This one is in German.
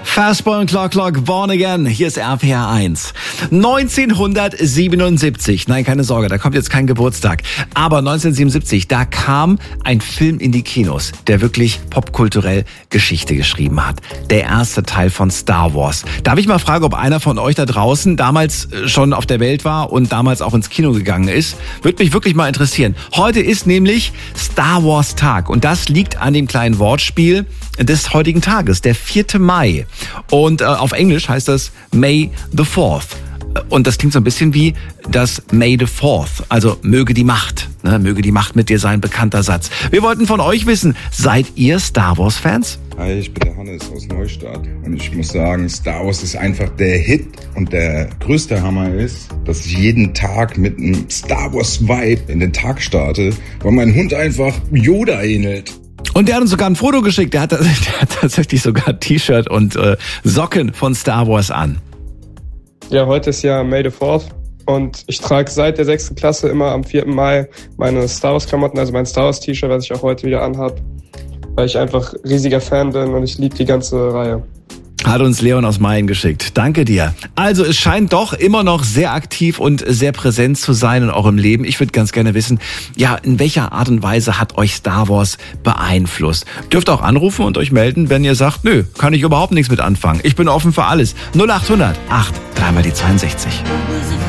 Fastball und Clock, Born Again. Hier ist RPR 1. 1977. Nein, keine Sorge, da kommt jetzt kein Geburtstag. Aber 1977, da kam ein Film in die Kinos, der wirklich popkulturell Geschichte geschrieben hat. Der erste Teil von Star Wars. Darf ich mal fragen, ob einer von euch da draußen damals schon auf der Welt war und damals auch ins Kino gegangen ist? Würde mich wirklich mal interessieren. Heute ist nämlich Star Wars Tag und das liegt an dem kleinen Wortspiel des heutigen Tages, der 4. Mai. Und auf Englisch heißt das May the 4th. Und das klingt so ein bisschen wie das May the 4th, also möge die Macht. Ne? Möge die Macht mit dir sein, bekannter Satz. Wir wollten von euch wissen, seid ihr Star Wars Fans? Hi, ich bin der Hannes aus Neustadt und ich muss sagen, Star Wars ist einfach der Hit und der größte Hammer ist, dass ich jeden Tag mit einem Star Wars Vibe in den Tag starte, weil mein Hund einfach Yoda ähnelt. Und der hat uns sogar ein Foto geschickt. Der hat tatsächlich sogar ein T-Shirt und Socken von Star Wars an. Ja, heute ist ja May the 4th und ich trage seit der 6. Klasse immer am 4. Mai meine Star Wars Klamotten, also mein Star Wars T-Shirt, was ich auch heute wieder anhab, weil ich einfach riesiger Fan bin und ich liebe die ganze Reihe. Hat uns Leon aus Mayen geschickt. Danke dir. Also es scheint doch immer noch sehr aktiv und sehr präsent zu sein in eurem Leben. Ich würde ganz gerne wissen, ja, in welcher Art und Weise hat euch Star Wars beeinflusst? Dürft auch anrufen und euch melden, wenn ihr sagt, nö, kann ich überhaupt nichts mit anfangen. Ich bin offen für alles. 0800 8 3 mal die 62.